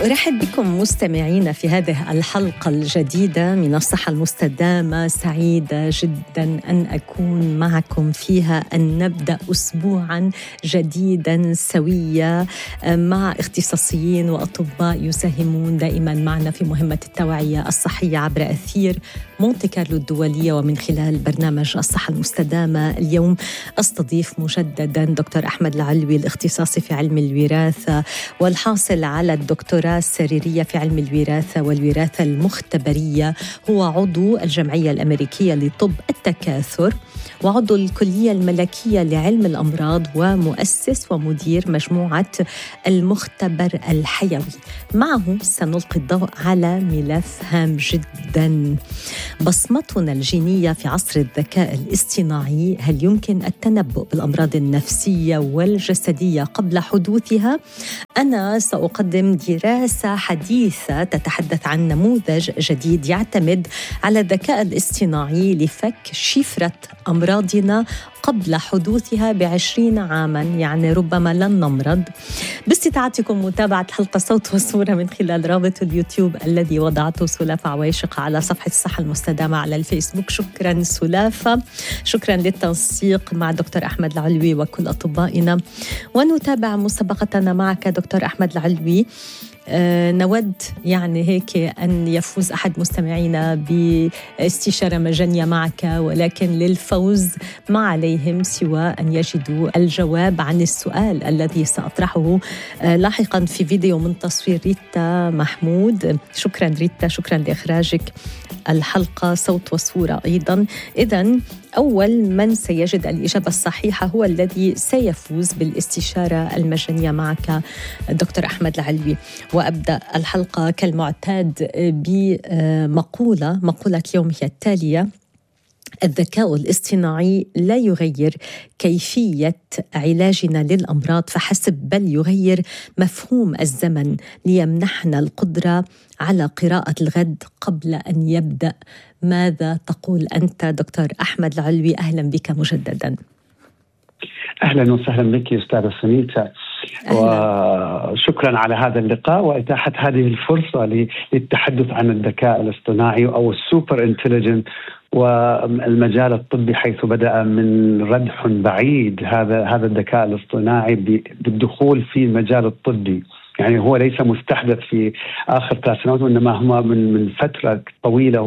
أرحب بكم مستمعينا في هذه الحلقة الجديدة من الصحة المستدامة. سعيدة جدا أن أكون معكم فيها، أن نبدأ أسبوعا جديدا سويا مع اختصاصيين وأطباء يساهمون دائما معنا في مهمة التوعية الصحية عبر أثير مونتي كارلو الدولية ومن خلال برنامج الصحة المستدامة. اليوم أستضيف مجددا دكتور أحمد العلوي، الاختصاصي في علم الوراثة والحاصل على الدكتوراه السريرية في علم الوراثة والوراثة المختبرية. هو عضو الجمعية الأمريكية لطب التكاثر وعضو الكلية الملكية لعلم الأمراض ومؤسس ومدير مجموعة المختبر الحيوي. معه سنلقي الضوء على ملف هام جدا: بصمتنا الجينية في عصر الذكاء الاصطناعي. هل يمكن التنبؤ بالأمراض النفسية والجسدية قبل حدوثها؟ أنا سأقدم دراسة حديثة تتحدث عن نموذج جديد يعتمد على الذكاء الاصطناعي لفك شفرة أمراضنا قبل حدوثها ب20 عاما، يعني ربما لن نمرض. باستطاعتكم متابعة حلقة صوت وصورة من خلال رابط اليوتيوب الذي وضعته سلافة عويشق على صفحة الصحة المستدامة على الفيسبوك. شكرا سلافة، شكرا للتنسيق مع دكتور أحمد العلوي وكل أطبائنا. ونتابع مسابقتنا معك دكتور أحمد العلوي. نود يعني هيك أن يفوز أحد مستمعينا باستشارة مجانية معك، ولكن للفوز ما عليهم سوى أن يجدوا الجواب عن السؤال الذي سأطرحه لاحقا في فيديو من تصوير ريتا محمود. شكرا ريتا، شكرا لإخراجك الحلقة صوت وصورة أيضا. إذن أول من سيجد الإجابة الصحيحة هو الذي سيفوز بالاستشارة المجانية معك دكتور أحمد العلوي. وأبدأ الحلقة كالمعتاد مقولة اليوم هي التالية: الذكاء الاصطناعي لا يغير كيفية علاجنا للأمراض فحسب، بل يغير مفهوم الزمن ليمنحنا القدرة على قراءة الغد قبل أن يبدأ. ماذا تقول أنت دكتور أحمد العلوي؟ أهلا بك مجددا. أهلا وسهلا بك أستاذة سميتة، وشكرا على هذا اللقاء وإتاحة هذه الفرصة للتحدث عن الذكاء الاصطناعي أو السوبر انتليجنت والمجال الطبي، حيث بدأ من ردح بعيد هذا الذكاء الاصطناعي بالدخول في المجال الطبي. يعني هو ليس مستحدث في آخر 3 سنوات، وإنما هو من فترة طويلة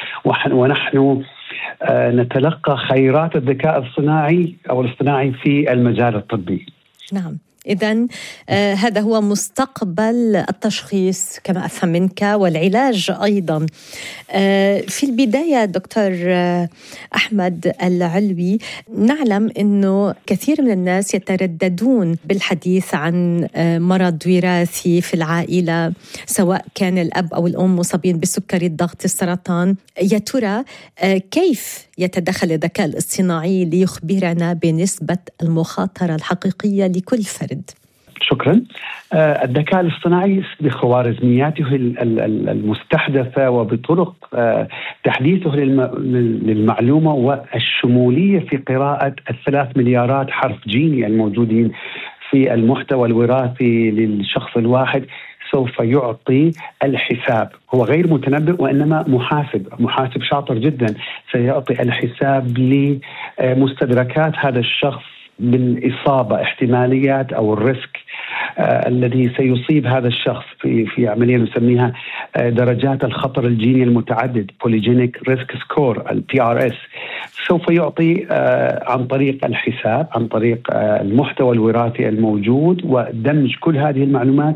ونحن نتلقى خيرات الذكاء الصناعي أو الاصطناعي في المجال الطبي. نعم، إذن هذا هو مستقبل التشخيص كما أفهم منك والعلاج أيضا. في البداية دكتور أحمد العلوي، نعلم أنه كثير من الناس يترددون بالحديث عن مرض وراثي في العائلة، سواء كان الأب أو الأم مصابين بالسكري، الضغط، السرطان. يا ترى كيف يتدخل الذكاء الاصطناعي ليخبرنا بنسبة المخاطرة الحقيقية لكل فرد؟ شكرا. الذكاء الاصطناعي بخوارزمياته المستحدثة وبطرق تحديثه للمعلومة والشمولية في قراءة 3 مليارات حرف جيني الموجودين في المحتوى الوراثي للشخص الواحد، سوف يعطي الحساب. هو غير متنبئ وإنما محاسب شاطر جدا، سيعطي الحساب لمستدركات هذا الشخص بالإصابة، احتماليات أو الريسك الذي سيصيب هذا الشخص في عملية نسميها درجات الخطر الجيني المتعدد Polygenic Risk Score PRS. سوف يعطي عن طريق الحساب، عن طريق المحتوى الوراثي الموجود ودمج كل هذه المعلومات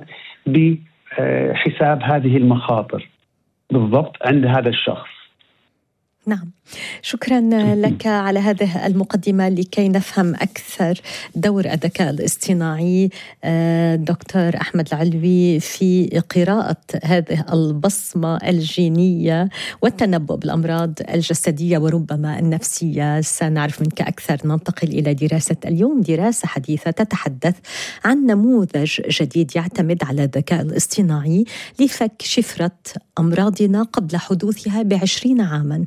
بحساب هذه المخاطر بالضبط عند هذا الشخص. نعم، شكرا لك على هذه المقدمة لكي نفهم أكثر دور الذكاء الاصطناعي دكتور أحمد العلوي في قراءة هذه البصمة الجينية والتنبؤ بالأمراض الجسدية وربما النفسية. سنعرف منك أكثر. ننتقل إلى دراسة اليوم، دراسة حديثة تتحدث عن نموذج جديد يعتمد على الذكاء الاصطناعي لفك شفرة أمراضنا قبل حدوثها ب20 عاما.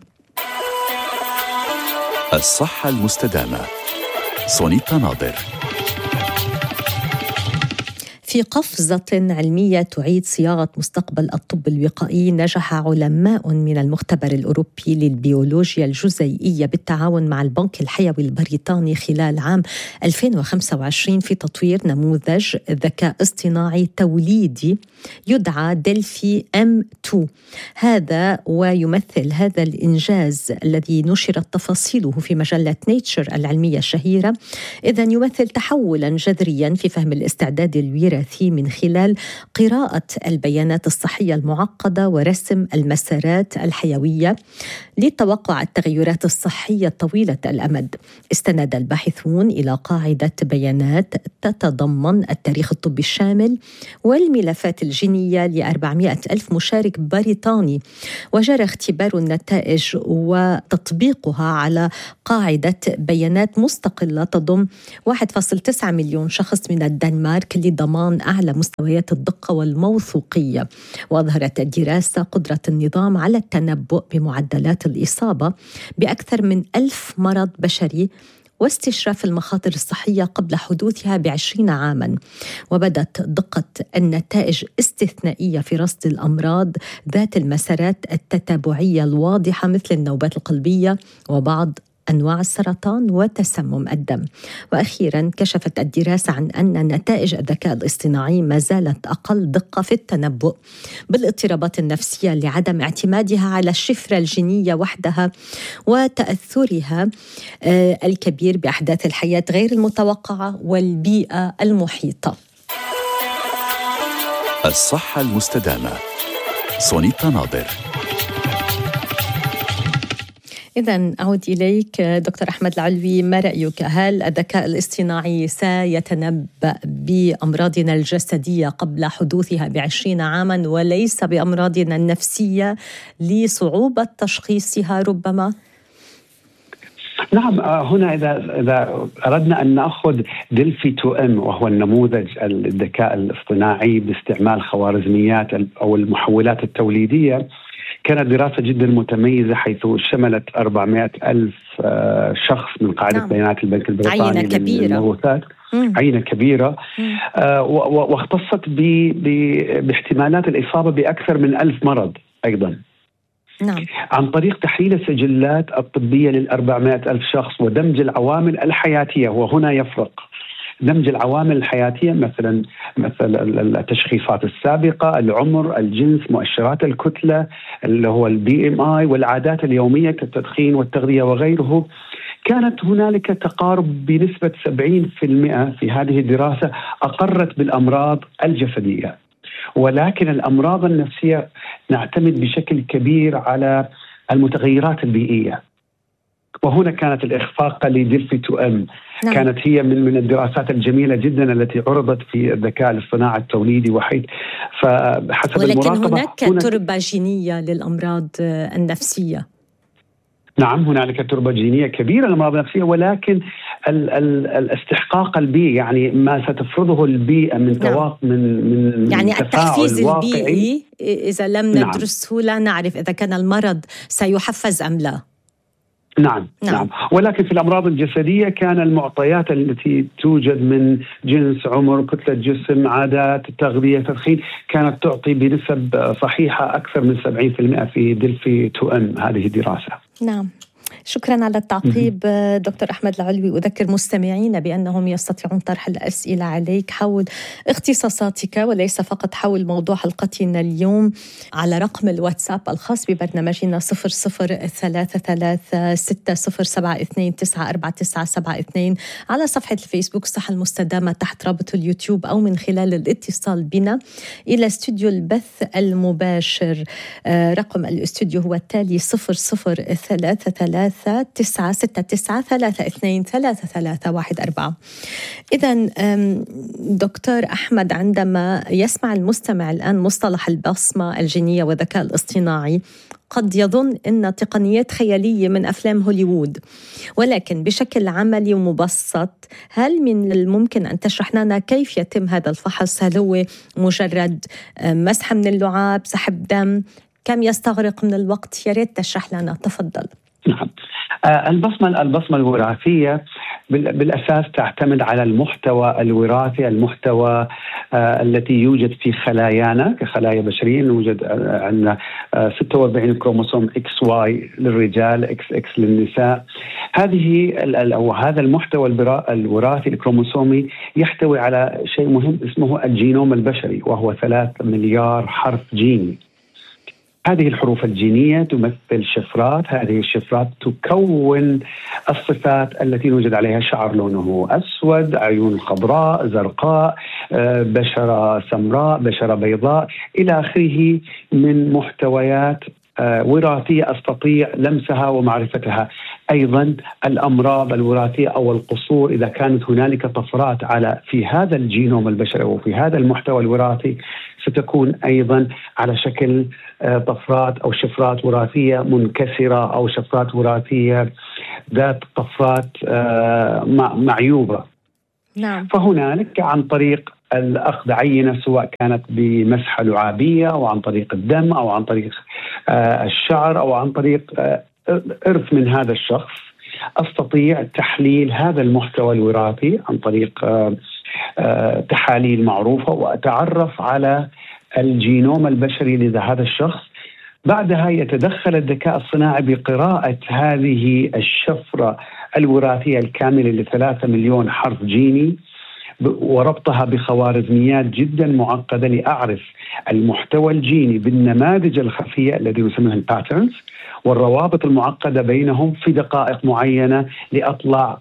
الصحة المستدامة، سونيتا ناظر. في في قفزة علمية تعيد صياغة مستقبل الطب الوقائي، نجح علماء من المختبر الأوروبي للبيولوجيا الجزيئية بالتعاون مع البنك الحيوي البريطاني خلال عام 2025 في تطوير نموذج ذكاء اصطناعي توليدي يدعى دلفي M2. هذا ويمثل هذا الإنجاز الذي نشرت تفاصيله في مجلة نيتشر العلمية الشهيرة، إذن يمثل تحولا جذريا في فهم الاستعداد الوراثي من خلال قراءة البيانات الصحية المعقدة ورسم المسارات الحيوية لتوقع التغيرات الصحية طويلة الأمد. استند الباحثون إلى قاعدة بيانات تتضمن التاريخ الطبي الشامل والملفات الجينية ل400 ألف مشارك بريطاني، وجرى اختبار النتائج وتطبيقها على قاعدة بيانات مستقلة تضم 1.9 مليون شخص من الدنمارك لضمان أعلى مستويات الدقة والموثوقية. وأظهرت الدراسة قدرة النظام على التنبؤ بمعدلات الإصابة بأكثر من 1000 مرض بشري واستشراف المخاطر الصحية قبل حدوثها ب20 عاما. وبدت دقة النتائج استثنائية في رصد الأمراض ذات المسارات التتابعية الواضحة مثل النوبات القلبية وبعض أنواع السرطان وتسمم الدم. وأخيرا كشفت الدراسة عن أن نتائج الذكاء الاصطناعي ما زالت أقل دقة في التنبؤ بالاضطرابات النفسية لعدم اعتمادها على الشفرة الجينية وحدها وتأثرها الكبير بأحداث الحياة غير المتوقعة والبيئة المحيطة. الصحة المستدامة. سونيتا ناظر. إذن أعود إليك دكتور أحمد العلوي، ما رأيك؟ هل الذكاء الاصطناعي سيتنبأ بأمراضنا الجسدية قبل حدوثها ب20 عاما وليس بأمراضنا النفسية لصعوبة تشخيصها ربما؟ نعم، هنا إذا أردنا أن نأخذ دلفي 2M وهو النموذج الذكاء الاصطناعي باستعمال خوارزميات أو المحولات التوليدية، كانت دراسة جدا متميزة حيث شملت 400 ألف شخص من قاعدة بيانات البنك البريطاني للموروثات. عينة كبيرة. واختصت باحتمالات الإصابة بأكثر من 1000 مرض أيضا. نعم. عن طريق تحليل السجلات الطبية لل400 ألف شخص ودمج العوامل الحياتية، وهنا يفرق دمج العوامل الحياتية مثل التشخيصات السابقة، العمر، الجنس، مؤشرات الكتلة اللي هو الBMI، والعادات اليومية كالتدخين والتغذية وغيره. كانت هنالك تقارب بنسبة 70% في هذه الدراسة أقرت بالأمراض الجسدية، ولكن الأمراض النفسية نعتمد بشكل كبير على المتغيرات البيئية. وهنا كانت الإخفاق لدلفي 2M. نعم. كانت هي من الدراسات الجميلة جدا التي عرضت في الذكاء الاصطناعي التوليدي وحيد. فحسب ولكن هناك تربة جينية للأمراض النفسية. نعم، هنالك تربة جينية كبيرة للأمراض النفسية، ولكن الاستحقاق البيئي، يعني ما ستفرضه البيئة من تواق من يعني التحفيز البيئي إذا لم ندرسه لا نعرف إذا كان المرض سيحفز أم لا. نعم. ولكن في الأمراض الجسدية كان المعطيات التي توجد من جنس، عمر، كتلة جسم، عادات، تغذية، تدخين، كانت تعطي بنسب صحيحة أكثر من 70% في دلفي 2M هذه الدراسة. نعم. شكرا على التعقيب دكتور أحمد العلوي. أذكر مستمعينا بأنهم يستطيعون طرح الأسئلة عليك حول اختصاصاتك وليس فقط حول موضوع حلقتنا اليوم على رقم الواتساب الخاص ببرنامجنا 003360729497 على صفحة الفيسبوك الصحة المستدامة تحت رابط اليوتيوب، أو من خلال الاتصال بنا إلى استوديو البث المباشر. رقم الاستوديو هو التالي 0033969323 إذن دكتور أحمد، عندما يسمع المستمع الآن مصطلح البصمة الجينية والذكاء الاصطناعي قد يظن أن تقنيات خيالية من أفلام هوليوود، ولكن بشكل عملي ومبسط هل من الممكن أن تشرح لنا كيف يتم هذا الفحص؟ هل هو مجرد مسحة من اللعاب، سحب دم؟ كم يستغرق من الوقت؟ يا ريت تشرح لنا، تفضل. نعم. البصمة الوراثية بالأساس تعتمد على المحتوى الوراثي، المحتوى التي يوجد في خلايانا كخلايا بشرية. يوجد عندنا 46 كروموسوم XY للرجال، XX للنساء. هذا المحتوى الوراثي الكروموسومي يحتوي على شيء مهم اسمه الجينوم البشري، وهو 3 مليار حرف جيني. هذه الحروف الجينية تمثل شفرات، هذه الشفرات تكون الصفات التي نوجد عليها: شعر لونه أسود، عيون خضراء زرقاء، بشرة سمراء، بشرة بيضاء، إلى آخره من محتويات وراثية أستطيع لمسها ومعرفتها. أيضا الأمراض الوراثية أو القصور، إذا كانت هنالك طفرات في هذا الجينوم البشري وفي هذا المحتوى الوراثي، ستكون أيضا على شكل طفرات أو شفرات وراثية منكسرة أو شفرات وراثية ذات طفرات معيوبة. نعم. فهنالك عن طريق الأخذ عينة، سواء كانت بمسحة لعابية أو عن طريق الدم أو عن طريق الشعر أو عن طريق إرث من هذا الشخص، أستطيع تحليل هذا المحتوى الوراثي عن طريق تحاليل معروفة، وأتعرف على الجينوم البشري لهذا الشخص. بعدها يتدخل الذكاء الصناعي بقراءة هذه الشفرة الوراثية الكاملة ل3 مليون حرف جيني وربطها بخوارزميات جدا معقدة لأعرف المحتوى الجيني بالنماذج الخفية التي نسميها الباترنز والروابط المعقدة بينهم في دقائق معينة، لأطلع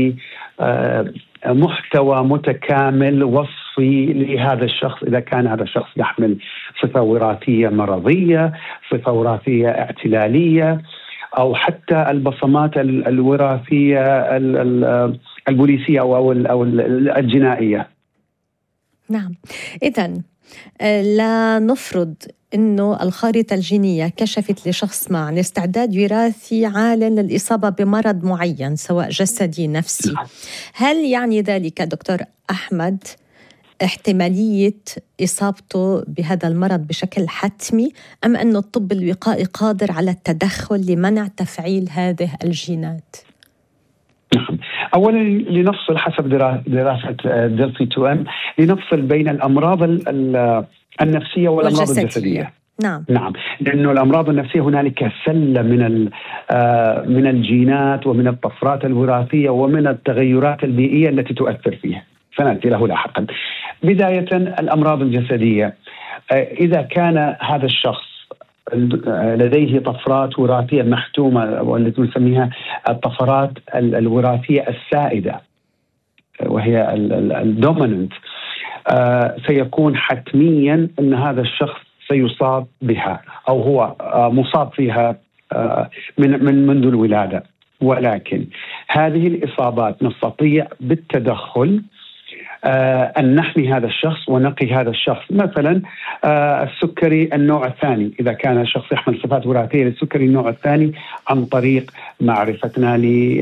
بمحتوى متكامل وصفي لهذا الشخص، إذا كان هذا الشخص يحمل صفة وراثية مرضية، صفة وراثية اعتلالية، أو حتى البصمات الوراثية البوليسية أو الجنائية. نعم. إذن لا نفرض أنه الخارطة الجينية كشفت لشخص ما عن استعداد وراثي عال للإصابة بمرض معين سواء جسدي نفسي، هل يعني ذلك دكتور أحمد احتمالية إصابته بهذا المرض بشكل حتمي، أم أن الطب الوقائي قادر على التدخل لمنع تفعيل هذه الجينات؟ أولا لنفصل حسب دراسة دلفي 2M، لنفصل بين الأمراض النفسية والأمراض الجسدية. نعم. لأنه الأمراض النفسية هنالك سلة من الجينات ومن الطفرات الوراثية ومن التغيرات البيئية التي تؤثر فيها، سنأتي له لاحقا. بداية الأمراض الجسدية، إذا كان هذا الشخص لديه طفرات وراثية محتومة والتي نسميها الطفرات الوراثية السائدة وهي الدوميننت، سيكون حتميا أن هذا الشخص سيصاب بها أو هو مصاب فيها منذ الولادة. ولكن هذه الإصابات نستطيع بالتدخل أن نحمي هذا الشخص ونقي هذا الشخص. مثلا السكري النوع الثاني، إذا كان الشخص يحمل صفات وراثية للسكري النوع الثاني، عن طريق معرفتنا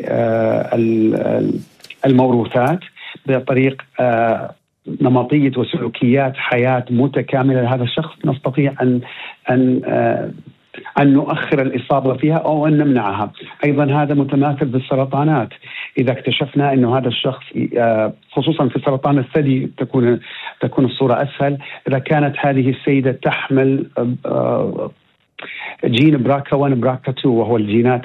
للموروثات، بطريق نمطية وسلوكيات حياة متكاملة لهذا الشخص، نستطيع أن نؤخر الإصابة فيها أو أن نمنعها. أيضا هذا متماثل بالسرطانات، إذا اكتشفنا أن هذا الشخص خصوصا في سرطان الثدي تكون الصورة أسهل. إذا كانت هذه السيدة تحمل جين BRCA1 BRCA2 وهو الجينات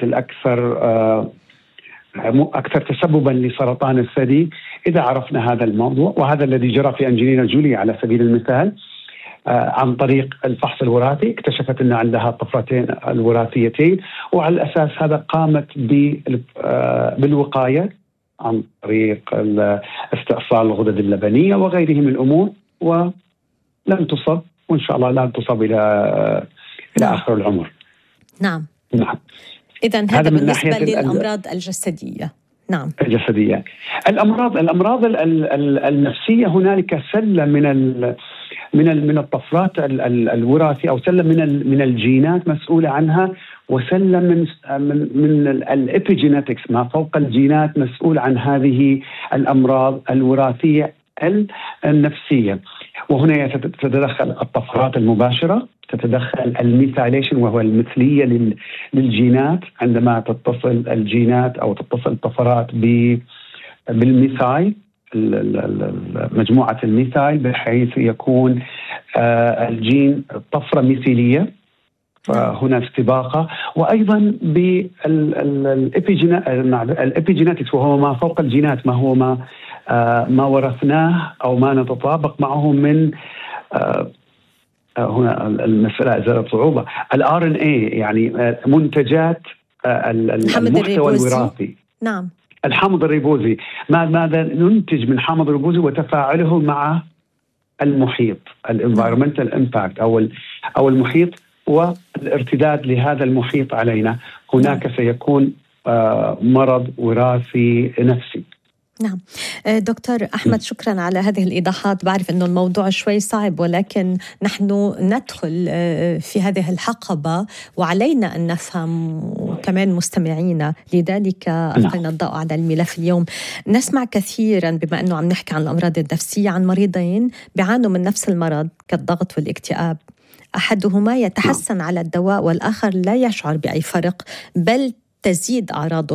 أكثر تسببا لسرطان الثدي، إذا عرفنا هذا الموضوع، وهذا الذي جرى في أنجلينا جولي على سبيل المثال، عن طريق الفحص الوراثي اكتشفت أن عندها طفرتين الوراثيتين، وعلى الأساس هذا قامت بالوقاية عن طريق استئصال الغدد اللبنية وغيره من الأمور، ولم تصب، وإن شاء الله لا تصب إلى آخر العمر. نعم. إذن هذا بالنسبة للأمراض الجسدية. نعم. الجسدية. الأمراض النفسية، هنالك سلة من الطفرات الوراثية أو سلة من الجينات مسؤولة عنها، وسلة من الإبيجينيتكس ما فوق الجينات مسؤول عن هذه الأمراض الوراثية النفسية. وهنا تتدخل الطفرات المباشرة، تتدخل الميثايليشن وهو المثلية للجينات، عندما تتصل الجينات أو تتصل الطفرات بالميثايل، مجموعة الميثايل، بحيث يكون الجين طفرة مثيلية، فهنا استباقة. وأيضا بالإبيجيناتكس، وهو ما فوق الجينات، ما هو ما ورثناه أو ما نتطابق معه من هنا المسألة زادت صعوبة. الRNA، يعني منتجات المحتوى الوراثي. نعم. الحامض الريبوزي، ماذا ننتج من حامض الريبوزي وتفاعله مع المحيط، الانفايرمنتال امباكت أو المحيط والارتداد لهذا المحيط علينا. هناك سيكون مرض وراثي نفسي. نعم. دكتور أحمد، شكرا على هذه الإيضاحات. بعرف أنه الموضوع شوي صعب، ولكن نحن ندخل في هذه الحقبة وعلينا أن نفهم، وكمان مستمعينا، لذلك ألقينا الضوء على الملف اليوم. نسمع كثيرا، بما أنه عم نحكي عن الأمراض النفسية، عن مريضين بيعانوا من نفس المرض كالضغط والاكتئاب، أحدهما يتحسن على الدواء والآخر لا يشعر بأي فرق، بل تزيد أعراضه